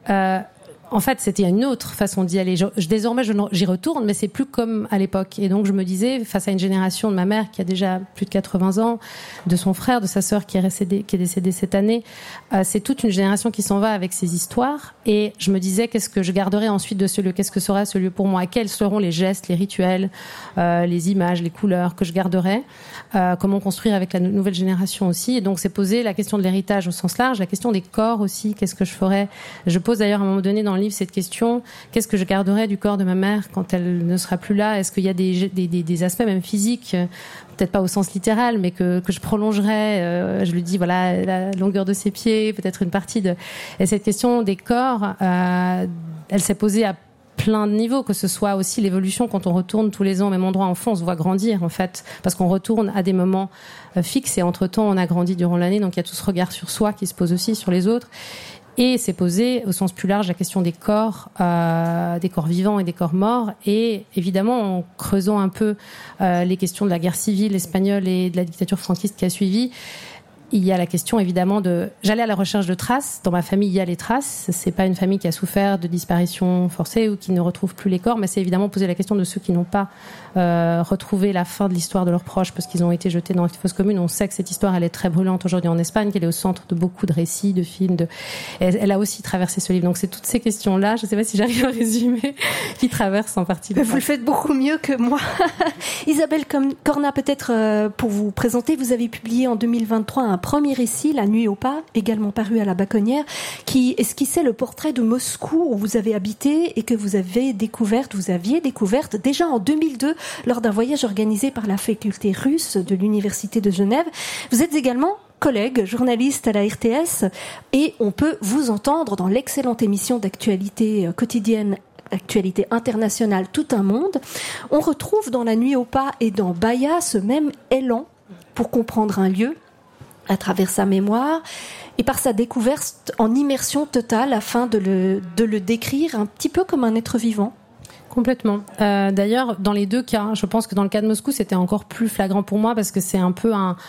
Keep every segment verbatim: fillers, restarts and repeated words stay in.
euh, en fait, c'était une autre façon d'y aller. Je, je, désormais, je, j'y retourne, mais c'est plus comme à l'époque. Et donc, je me disais, face à une génération de ma mère qui a déjà plus de quatre-vingts ans, de son frère, de sa sœur qui est décédée, qui est décédée cette année, euh, c'est toute une génération qui s'en va avec ses histoires. Et je me disais, qu'est-ce que je garderai ensuite de ce lieu? Qu'est-ce que sera ce lieu pour moi? Quels seront les gestes, les rituels, euh, les images, les couleurs que je garderai? euh, Comment construire avec la nouvelle génération aussi? Et donc, c'est poser la question de l'héritage au sens large, la question des corps aussi. Qu'est-ce que je ferais? Je pose d'ailleurs à un moment donné dans le livre cette question, qu'est-ce que je garderai du corps de ma mère quand elle ne sera plus là? Est-ce qu'il y a des, des, des, des aspects même physiques, peut-être pas au sens littéral, mais que, que je prolongerai? euh, Je lui dis, voilà, la longueur de ses pieds, peut-être une partie de... Et cette question des corps, euh, elle s'est posée à plein de niveaux, que ce soit aussi l'évolution quand on retourne tous les ans au même endroit. Enfant, on se voit grandir, en fait, parce qu'on retourne à des moments euh, fixes et entre-temps, on a grandi durant l'année, donc il y a tout ce regard sur soi qui se pose aussi sur les autres. Et c'est posé au sens plus large la question des corps, euh, des corps vivants et des corps morts. Et évidemment, en creusant un peu euh, les questions de la guerre civile espagnole et de la dictature franquiste qui a suivi, il y a la question évidemment de... J'allais à la recherche de traces. Dans ma famille, il y a les traces. C'est pas une famille qui a souffert de disparition forcée ou qui ne retrouve plus les corps, mais c'est évidemment poser la question de ceux qui n'ont pas euh, retrouvé la fin de l'histoire de leurs proches parce qu'ils ont été jetés dans la fosse commune. On sait que cette histoire, elle est très brûlante aujourd'hui en Espagne, qu'elle est au centre de beaucoup de récits, de films. De... Elle, elle a aussi traversé ce livre. Donc c'est toutes ces questions-là, je ne sais pas si j'arrive à résumer, qui traversent en partie. Vous le faites beaucoup mieux que moi. Isabelle Corna, peut-être euh, pour vous présenter, vous avez publié en deux mille vingt-trois un premier récit, La Nuit au Pas, également paru à la Baconnière, qui esquissait le portrait de Moscou où vous avez habité et que vous avez découverte, vous aviez découverte déjà en deux mille deux lors d'un voyage organisé par la faculté russe de l'Université de Genève. Vous êtes également collègue, journaliste à la R T S et on peut vous entendre dans l'excellente émission d'actualité quotidienne Actualité internationale Tout un monde. On retrouve dans La Nuit au Pas et dans Baïa ce même élan pour comprendre un lieu à travers sa mémoire et par sa découverte en immersion totale afin de le, de le décrire un petit peu comme un être vivant. Complètement. Euh, d'ailleurs, dans les deux cas, je pense que dans le cas de Moscou, c'était encore plus flagrant pour moi parce que c'est un peu un...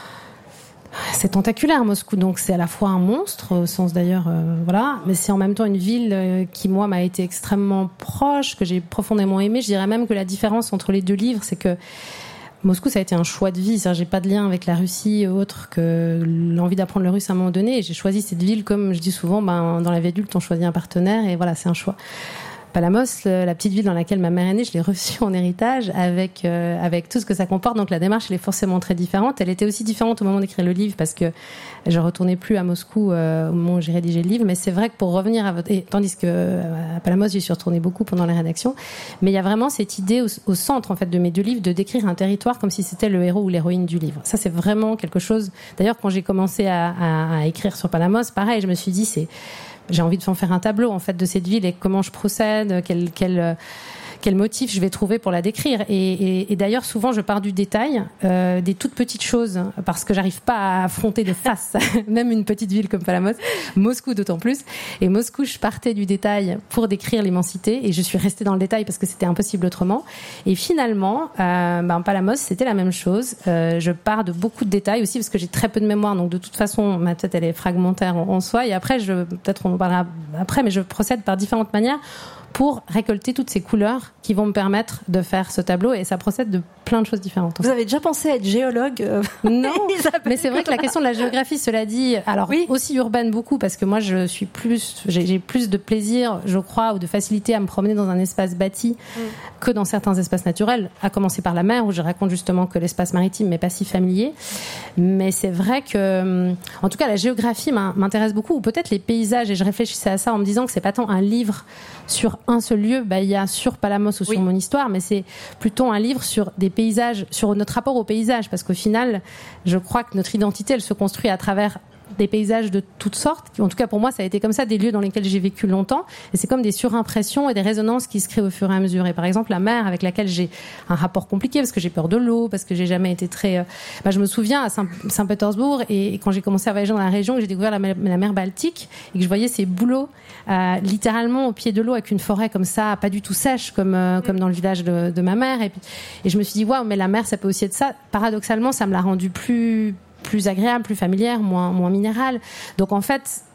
C'est tentaculaire, Moscou, donc c'est à la fois un monstre, au sens d'ailleurs, euh, voilà, mais c'est en même temps une ville euh, qui, moi, m'a été extrêmement proche, que j'ai profondément aimée. Je dirais même que la différence entre les deux livres, c'est que Moscou, ça a été un choix de vie. C'est-à-dire, j'ai pas de lien avec la Russie autre que l'envie d'apprendre le russe à un moment donné. Et j'ai choisi cette ville, comme je dis souvent, ben, dans la vie adulte, on choisit un partenaire et voilà, c'est un choix. Palamos, la petite ville dans laquelle ma mère est née, je l'ai reçue en héritage avec euh, avec tout ce que ça comporte. Donc la démarche, elle est forcément très différente. Elle était aussi différente au moment d'écrire le livre parce que je retournais plus à Moscou euh, au moment où j'ai rédigé le livre. Mais c'est vrai que pour revenir à votre... Et, tandis que euh, à Palamos, j'y suis retournée beaucoup pendant la rédaction. Mais il y a vraiment cette idée au, au centre en fait de mes deux livres de décrire un territoire comme si c'était le héros ou l'héroïne du livre. Ça, c'est vraiment quelque chose... D'ailleurs, quand j'ai commencé à, à, à écrire sur Palamos, pareil, je me suis dit, c'est... J'ai envie de faire un tableau en fait de cette ville et comment je procède, quel quel quel motif je vais trouver pour la décrire. Et, et, et d'ailleurs, souvent, je pars du détail, euh, des toutes petites choses, parce que j'arrive pas à affronter de face, même une petite ville comme Palamos, Moscou d'autant plus. Et Moscou, je partais du détail pour décrire l'immensité, et je suis restée dans le détail parce que c'était impossible autrement. Et finalement, euh, ben, Palamos, c'était la même chose. Euh, je pars de beaucoup de détails aussi, parce que j'ai très peu de mémoire, donc de toute façon, ma tête, elle est fragmentaire en, en soi. Et après, je, peut-être on en parlera après, mais je procède par différentes manières pour récolter toutes ces couleurs qui vont me permettre de faire ce tableau, et ça procède de plein de choses différentes. Vous avez déjà pensé à être géologue euh... Non, mais c'est vrai que la question de la géographie, cela dit, alors oui. Aussi urbaine beaucoup, parce que moi je suis plus, j'ai, j'ai plus de plaisir, je crois, ou de facilité à me promener dans un espace bâti mm. que dans certains espaces naturels, à commencer par la mer, où je raconte justement que l'espace maritime n'est pas si familier. Mais c'est vrai que, en tout cas, la géographie m'intéresse beaucoup, ou peut-être les paysages, et je réfléchissais à ça en me disant que c'est pas tant un livre sur un seul lieu, bah, il y a sur Palamos ou sur oui. mon histoire, mais c'est plutôt un livre sur des paysages, sur notre rapport aux paysages, parce qu'au final, je crois que notre identité, elle se construit à travers des paysages de toutes sortes. En tout cas, pour moi, ça a été comme ça, des lieux dans lesquels j'ai vécu longtemps. Et c'est comme des surimpressions et des résonances qui se créent au fur et à mesure. Et par exemple, la mer, avec laquelle j'ai un rapport compliqué, parce que j'ai peur de l'eau, parce que j'ai jamais été très... Euh... Bah, je me souviens à Saint- Saint-Pétersbourg, et quand j'ai commencé à voyager dans la région, j'ai découvert la, la mer Baltique, et que je voyais ces bouleaux euh, littéralement au pied de l'eau, avec une forêt comme ça, pas du tout sèche, comme, euh, comme dans le village de, de ma mère. Et, puis, et je me suis dit, waouh, mais la mer, ça peut aussi être ça. Paradoxalement, ça me l'a rendu plus... plus agréable, plus familière, moins, moins minérale. Donc en fait,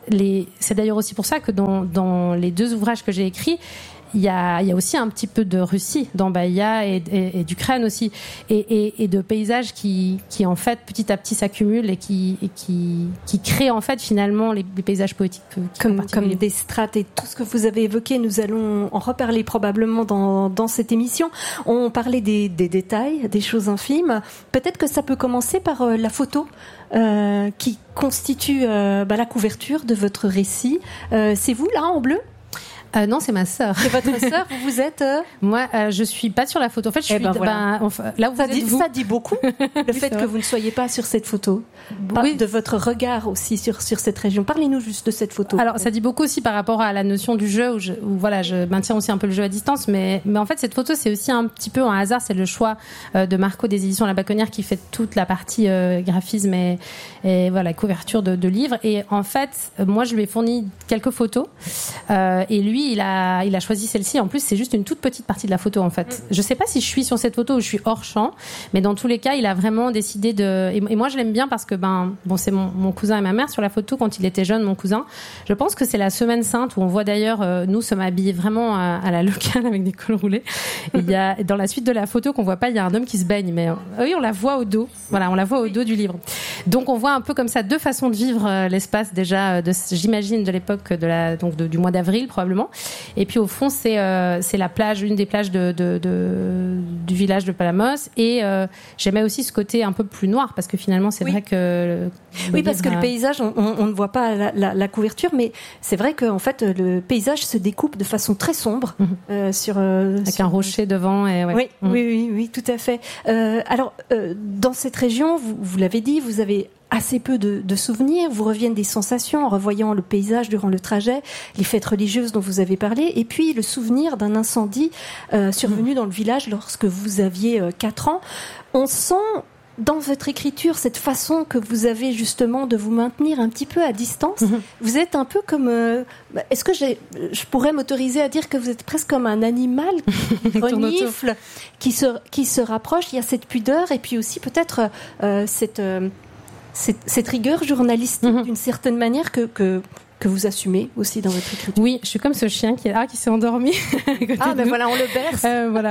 les, c'est d'ailleurs aussi pour ça que dans, dans les deux ouvrages que j'ai écrits, il y a, il y a aussi un petit peu de Russie dans Bahia et, et, et d'Ukraine aussi, et, et, et de paysages qui, qui en fait petit à petit s'accumulent et qui, et qui, qui créent en fait finalement les, les paysages poétiques. Comme, comme des strates et tout ce que vous avez évoqué, nous allons en reparler probablement dans, dans cette émission. On parlait des, des détails, des choses infimes. Peut-être que ça peut commencer par euh, la photo. Euh, qui constitue euh, bah, la couverture de votre récit. Euh, c'est vous là en bleu ? Euh, non, c'est ma sœur. C'est votre sœur. Vous vous êtes euh... Moi, euh, je suis pas sur la photo. En fait, je eh suis ben, voilà. ben, enfin, là où ça vous dit, êtes vous. Ça dit beaucoup. Le fait que vous ne soyez pas sur cette photo, oui. de votre regard aussi sur sur cette région. Parlez-nous juste de cette photo. Alors, ça dit beaucoup aussi par rapport à la notion du jeu où, je, où voilà, je maintiens aussi un peu le jeu à distance, mais mais en fait, cette photo, c'est aussi un petit peu un hasard. C'est le choix euh, de Marco des éditions La Baconnière qui fait toute la partie euh, graphisme et, et voilà couverture de, de livres. Et en fait, moi, je lui ai fourni quelques photos euh, et lui, il a il a choisi celle-ci. En plus, c'est juste une toute petite partie de la photo, en fait. Je sais pas si je suis sur cette photo ou je suis hors champ, mais dans tous les cas, il a vraiment décidé de... Et moi, je l'aime bien parce que, ben, bon, c'est mon, mon cousin et ma mère sur la photo quand il était jeune, mon cousin. Je pense que c'est la semaine sainte où on voit d'ailleurs, euh, nous sommes habillés vraiment à, à la locale avec des cols roulés. Et il y a, dans la suite de la photo qu'on voit pas, il y a un homme qui se baigne, mais euh, oui, on la voit au dos. Voilà, on la voit au dos du livre. Donc, on voit un peu comme ça deux façons de vivre euh, l'espace déjà, de, j'imagine, de l'époque de la, donc de, du mois d'avril, probablement. Et puis, au fond, c'est euh, c'est la plage, une des plages de, de, de du village de Palamos. Et euh, j'aimais aussi ce côté un peu plus noir parce que finalement, c'est oui. vrai que oui, parce que le paysage, on, on ne voit pas la, la, la couverture, mais c'est vrai qu'en fait, le paysage se découpe de façon très sombre mm-hmm. euh, sur euh, avec sur... un rocher devant. Et ouais. Oui, mm-hmm. oui, oui, oui, tout à fait. Euh, alors, euh, dans cette région, vous, vous l'avez dit, vous avez assez peu de, de souvenirs, vous reviennent des sensations en revoyant le paysage durant le trajet, les fêtes religieuses dont vous avez parlé, et puis le souvenir d'un incendie euh, survenu mmh. dans le village lorsque vous aviez euh, quatre ans. On sent dans votre écriture cette façon que vous avez justement de vous maintenir un petit peu à distance. Mmh. Vous êtes un peu comme... Euh, est-ce que j'ai, je pourrais m'autoriser à dire que vous êtes presque comme un animal qui renifle, qui se, qui se rapproche. Il y a cette pudeur et puis aussi peut-être euh, cette... Euh, Cette, cette rigueur journalistique, mmh. d'une certaine manière, que, que, que vous assumez aussi dans votre écriture. Oui, je suis comme ce chien qui est là, qui s'est endormi. Ah, ben voilà, on le berce. Euh, voilà.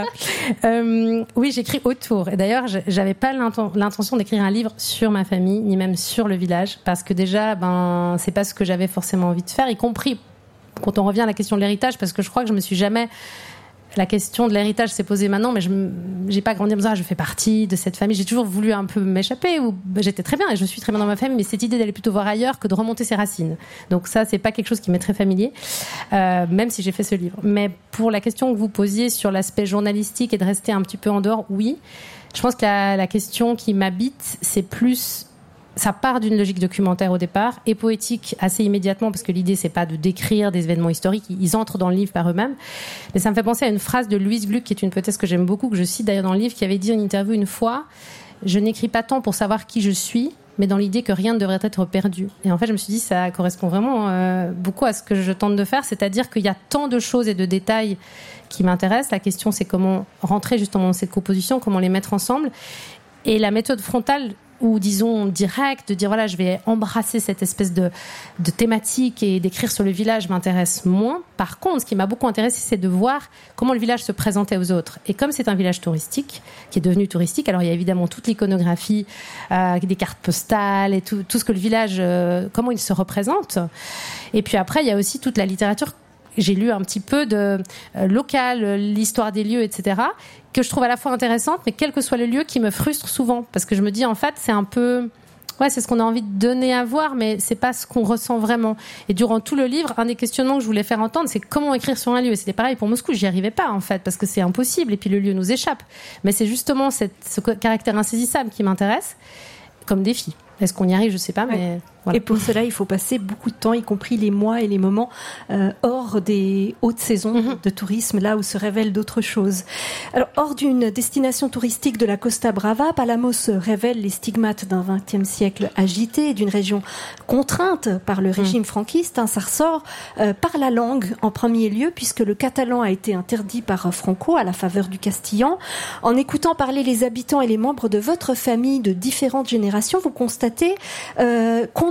Euh, oui, j'écris autour. Et d'ailleurs, j'avais pas l'intention d'écrire un livre sur ma famille, ni même sur le village, parce que déjà, ben, c'est pas ce que j'avais forcément envie de faire, y compris quand on revient à la question de l'héritage, parce que je crois que je me suis jamais... La question de l'héritage s'est posée maintenant, mais je n'ai pas grandi en me disant ah, je fais partie de cette famille. J'ai toujours voulu un peu m'échapper. Ou j'étais très bien et je suis très bien dans ma famille, mais cette idée d'aller plutôt voir ailleurs que de remonter ses racines. Donc ça, c'est pas quelque chose qui m'est très familier, euh, même si j'ai fait ce livre. Mais pour la question que vous posiez sur l'aspect journalistique et de rester un petit peu en dehors, oui. Je pense que la, la question qui m'habite, c'est plus... Ça part d'une logique documentaire au départ et poétique assez immédiatement parce que l'idée c'est pas de décrire des événements historiques, ils entrent dans le livre par eux-mêmes. Mais ça me fait penser à une phrase de Louise Gluck qui est une poétesse que j'aime beaucoup, que je cite d'ailleurs dans le livre, qui avait dit en interview une fois: je n'écris pas tant pour savoir qui je suis, mais dans l'idée que rien ne devrait être perdu. Et en fait, je me suis dit ça correspond vraiment euh, beaucoup à ce que je tente de faire, c'est-à-dire qu'il y a tant de choses et de détails qui m'intéressent. La question c'est comment rentrer justement dans cette composition, comment les mettre ensemble. Et la méthode frontale, ou disons direct, de dire voilà, je vais embrasser cette espèce de, de thématique et d'écrire sur le village m'intéresse moins. Par contre, ce qui m'a beaucoup intéressé, c'est de voir comment le village se présentait aux autres. Et comme c'est un village touristique, qui est devenu touristique, alors il y a évidemment toute l'iconographie, euh, des cartes postales et tout, tout ce que le village, euh, comment il se représente. Et puis après, il y a aussi toute la littérature. J'ai lu un petit peu de euh, local, l'histoire des lieux, et cetera, que je trouve à la fois intéressante, mais quel que soit le lieu, qui me frustre souvent. Parce que je me dis, en fait, c'est un peu... Ouais, c'est ce qu'on a envie de donner à voir, mais c'est pas ce qu'on ressent vraiment. Et durant tout le livre, un des questionnements que je voulais faire entendre, c'est comment écrire sur un lieu. Et c'était pareil pour Moscou, j'y arrivais pas, en fait, parce que c'est impossible, et puis le lieu nous échappe. Mais c'est justement cette, ce caractère insaisissable qui m'intéresse, comme défi. Est-ce qu'on y arrive? Je sais pas, mais... Ouais. Voilà. Et pour cela, il faut passer beaucoup de temps, y compris les mois et les moments euh, hors des hautes saisons mm-hmm. de tourisme, là où se révèlent d'autres choses. Alors, hors d'une destination touristique de la Costa Brava, Palamos révèle les stigmates d'un vingtième siècle agité et d'une région contrainte par le régime mm. franquiste. Hein, ça ressort euh, par la langue en premier lieu, puisque le catalan a été interdit par Franco à la faveur du castillan. En écoutant parler les habitants et les membres de votre famille de différentes générations, vous constatez euh, qu'on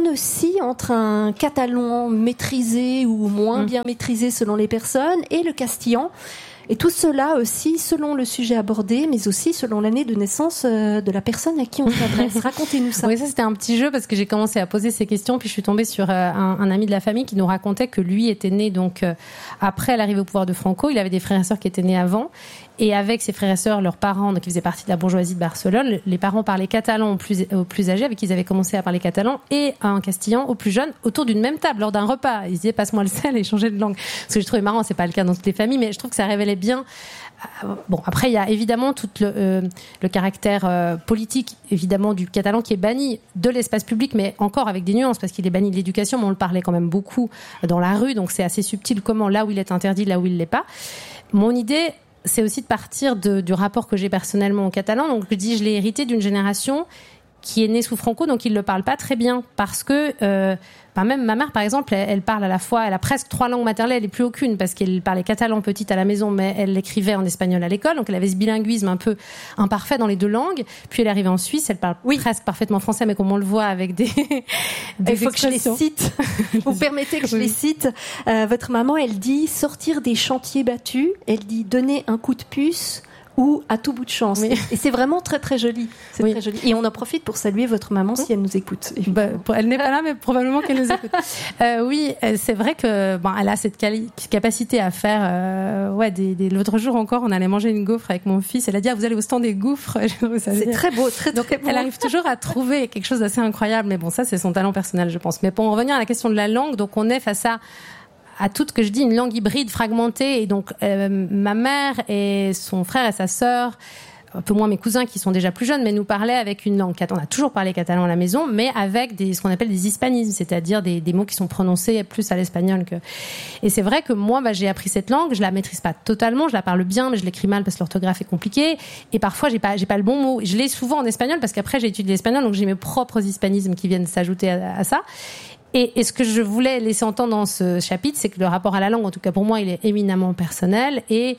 donne aussi entre un catalan maîtrisé ou moins mmh. bien maîtrisé selon les personnes et le castillan. Et tout cela aussi selon le sujet abordé, mais aussi selon l'année de naissance de la personne à qui on s'adresse. Racontez-nous ça. Oui, ça c'était un petit jeu parce que j'ai commencé à poser ces questions, puis je suis tombée sur un, un ami de la famille qui nous racontait que lui était né donc après l'arrivée au pouvoir de Franco. Il avait des frères et sœurs qui étaient nés avant. Et avec ses frères et sœurs, leurs parents, donc ils faisaient partie de la bourgeoisie de Barcelone, les parents parlaient catalan aux plus, aux plus âgés, avec qui ils avaient commencé à parler catalan, et un castillan aux plus jeunes, autour d'une même table, lors d'un repas. Ils disaient, passe-moi le sel et changer de langue. Ce que je trouvais marrant, c'est pas le cas dans toutes les familles, mais je trouve que ça révélait bien. Bon, après, il y a évidemment tout le, euh, le caractère euh, politique, évidemment, du catalan qui est banni de l'espace public, mais encore avec des nuances, parce qu'il est banni de l'éducation, mais on le parlait quand même beaucoup dans la rue, donc c'est assez subtil comment, là où il est interdit, là où il l'est pas. Mon idée, c'est aussi de partir de, du rapport que j'ai personnellement au catalan. Donc, je dis, je l'ai hérité d'une génération qui est née sous Franco, donc il ne le parle pas très bien. Parce que, euh, bah même ma mère, par exemple, elle, elle parle à la fois, elle a presque trois langues maternelles et plus aucune, parce qu'elle parlait catalan petite à la maison, mais elle l'écrivait en espagnol à l'école. Donc, elle avait ce bilinguisme un peu imparfait dans les deux langues. Puis, elle est arrivée en Suisse, elle parle oui. presque parfaitement français, mais comme on le voit avec des, des il faut que je les cite. Vous permettez que je oui. les cite. Euh, votre maman, elle dit sortir des chantiers battus. Elle dit donner un coup de puce ou à tout bout de chance. Oui. Et c'est vraiment très très joli. C'est oui. très joli. Et on en profite pour saluer votre maman si elle nous écoute. Bah, elle n'est pas là, mais probablement qu'elle nous écoute. euh, oui, c'est vrai que bon, elle a cette quali- capacité à faire. Euh, ouais, des, des, l'autre jour encore, on allait manger une gaufre avec mon fils. Elle a dit ah, vous allez au stand des gaufres. C'est très beau, très Donc, très beau. Elle arrive toujours à trouver quelque chose d'assez incroyable. Mais bon, ça c'est son talent personnel, je pense. Mais pour en revenir à la question de la langue, donc on est face à à toute, que je dis, une langue hybride fragmentée. Et donc, euh, ma mère et son frère et sa sœur, un peu moins mes cousins qui sont déjà plus jeunes, mais nous parlaient avec une langue. On a toujours parlé catalan à la maison, mais avec des, ce qu'on appelle des hispanismes, c'est-à-dire des, des mots qui sont prononcés plus à l'espagnol que. Et c'est vrai que moi, bah, j'ai appris cette langue, je la maîtrise pas totalement, je la parle bien, mais je l'écris mal parce que l'orthographe est compliquée. Et parfois, j'ai pas, j'ai pas le bon mot. Je l'ai souvent en espagnol parce qu'après, j'ai étudié l'espagnol, donc j'ai mes propres hispanismes qui viennent s'ajouter à, à ça. Et, et ce que je voulais laisser entendre dans ce chapitre, c'est que le rapport à la langue, en tout cas pour moi, il est éminemment personnel et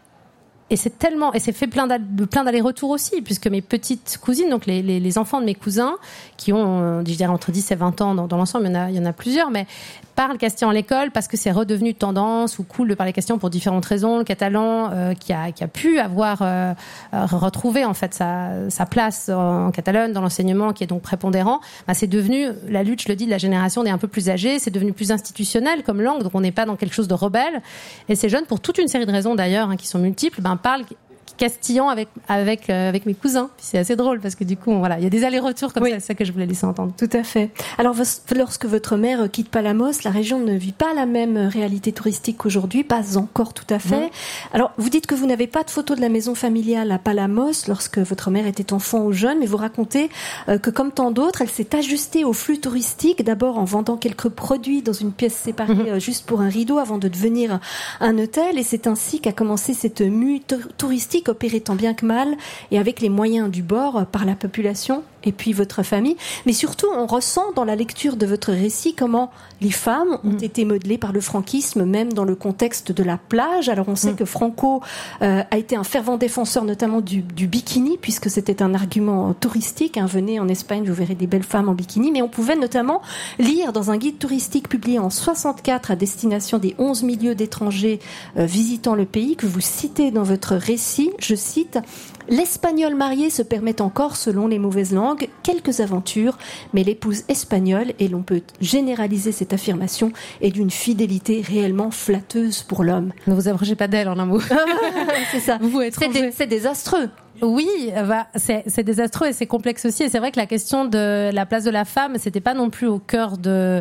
Et c'est tellement, et c'est fait plein, plein d'allers-retours aussi, puisque mes petites cousines, donc les, les, les enfants de mes cousins, qui ont, je dirais, entre dix et vingt ans dans, dans l'ensemble, il y en a, il y en a plusieurs, mais parlent castillan à l'école parce que c'est redevenu tendance ou cool de parler castillan pour différentes raisons. Le catalan, euh, qui a, qui a pu avoir, euh, retrouvé, en fait, sa, sa place en Catalogne, dans l'enseignement, qui est donc prépondérant, bah, c'est devenu, la lutte, je le dis, de la génération des un peu plus âgés, c'est devenu plus institutionnel comme langue, donc on n'est pas dans quelque chose de rebelle. Et ces jeunes, pour toute une série de raisons d'ailleurs, hein, qui sont multiples, ben, parlent castillan avec avec euh, avec mes cousins. Puis c'est assez drôle parce que du coup, on, voilà, il y a des allers-retours comme oui. ça, c'est ça que je voulais laisser entendre. Tout à fait. Alors, lorsque votre mère quitte Palamos, la région ne vit pas la même réalité touristique qu'aujourd'hui, pas encore tout à fait. Mmh. Alors, vous dites que vous n'avez pas de photo de la maison familiale à Palamos lorsque votre mère était enfant ou jeune, mais vous racontez euh, que comme tant d'autres, elle s'est ajustée au flux touristique, d'abord en vendant quelques produits dans une pièce séparée mmh. euh, juste pour un rideau avant de devenir un hôtel, et c'est ainsi qu'a commencé cette mue t- touristique opérée tant bien que mal et avec les moyens du bord par la population et puis votre famille. Mais surtout, on ressent dans la lecture de votre récit comment les femmes ont mmh. été modelées par le franquisme, même dans le contexte de la plage. Alors on sait mmh. que Franco euh, a été un fervent défenseur notamment du, du bikini, puisque c'était un argument touristique. Hein. Venez en Espagne, vous verrez des belles femmes en bikini. Mais on pouvait notamment lire dans un guide touristique publié en soixante-quatre à destination des onze milieux d'étrangers euh, visitant le pays, que vous citez dans votre récit, je cite: « L'espagnol marié se permet encore, selon les mauvaises langues, quelques aventures, mais l'épouse espagnole, et l'on peut généraliser cette affirmation, est d'une fidélité réellement flatteuse pour l'homme. » Ne vous approchez pas d'elle en un mot. C'est ça. Vous c'est, dé- c'est désastreux. Oui, bah, c'est, c'est désastreux et c'est complexe aussi. Et c'est vrai que la question de la place de la femme, c'était pas non plus au cœur de...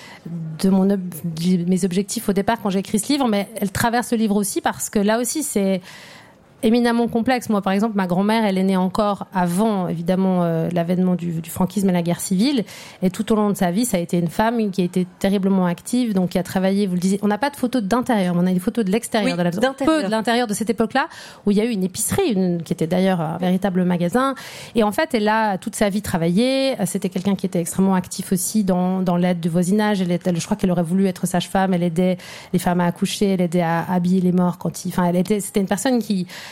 de mon ob- de mes objectifs au départ quand j'ai écrit ce livre, mais elle traverse le livre aussi parce que là aussi c'est éminemment complexe. Moi, par exemple, ma grand-mère, elle est née encore avant, évidemment, euh, l'avènement du, du franquisme et la guerre civile. Et tout au long de sa vie, ça a été une femme qui a été terriblement active, donc qui a travaillé, vous le disiez. On n'a pas de photos d'intérieur, mais on a des photos de l'extérieur oui, de la maison. Peu de l'intérieur de cette époque-là, où il y a eu une épicerie, une, qui était d'ailleurs un véritable magasin. Et en fait, elle a toute sa vie travaillé. C'était quelqu'un qui était extrêmement actif aussi dans, dans l'aide du voisinage. Elle était, je crois qu'elle aurait voulu être sage-femme. Elle aidait les femmes à accoucher, elle aidait à habiller les morts quand ils, enfin, elle était, c'était une personne qui,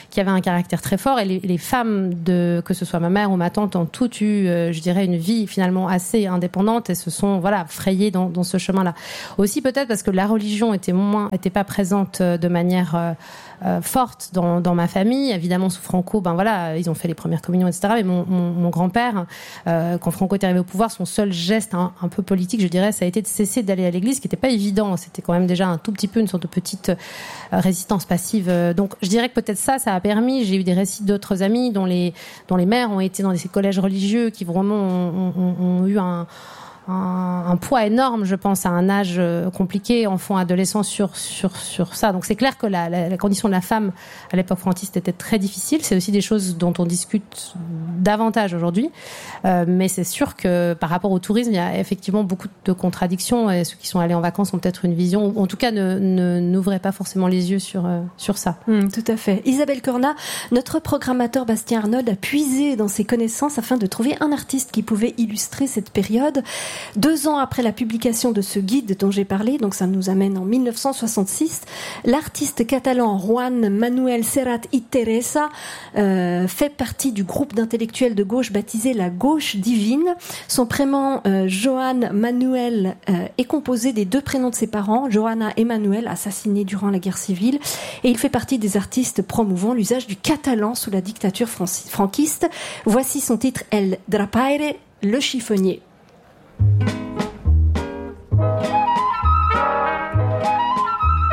qui avaient un caractère très fort. Et les, les femmes, de, que ce soit ma mère ou ma tante, ont toutes eu, euh, je dirais, une vie finalement assez indépendante et se sont voilà frayées dans, dans ce chemin-là. Aussi peut-être parce que la religion était moins, était pas présente de manière euh, euh, forte dans, dans ma famille. Évidemment, sous Franco, ben voilà, ils ont fait les premières communions, et cetera. Mais mon, mon, mon grand-père, euh, quand Franco est arrivé au pouvoir, son seul geste un, un peu politique, je dirais, ça a été de cesser d'aller à l'église, ce qui n'était pas évident. C'était quand même déjà un tout petit peu une sorte de petite euh, résistance passive. Donc, je dirais que peut-être ça, ça a permis. J'ai eu des récits d'autres amis dont les dont les mères ont été dans des collèges religieux qui vraiment ont, ont, ont eu un Un, un poids énorme, je pense, à un âge compliqué, enfant, adolescent, sur sur sur ça. Donc c'est clair que la, la, la condition de la femme à l'époque franquiste était très difficile. C'est aussi des choses dont on discute davantage aujourd'hui, euh, mais c'est sûr que par rapport au tourisme, il y a effectivement beaucoup de contradictions. Et ceux qui sont allés en vacances ont peut-être une vision, ou en tout cas ne, ne n'ouvraient pas forcément les yeux sur euh, sur ça. Mmh, tout à fait. Isabelle Corna, notre programmateur Bastien Arnaud a puisé dans ses connaissances afin de trouver un artiste qui pouvait illustrer cette période. Deux ans après la publication de ce guide dont j'ai parlé, donc ça nous amène en mille neuf cent soixante-six, l'artiste catalan Juan Manuel Serrat i Teresa euh, fait partie du groupe d'intellectuels de gauche baptisé la Gauche divine. Son prénom euh, Joan Manuel euh, est composé des deux prénoms de ses parents, Joana et Manuel, assassinés durant la guerre civile, et il fait partie des artistes promouvant l'usage du catalan sous la dictature franquiste. Voici son titre El Drapaire, le chiffonnier.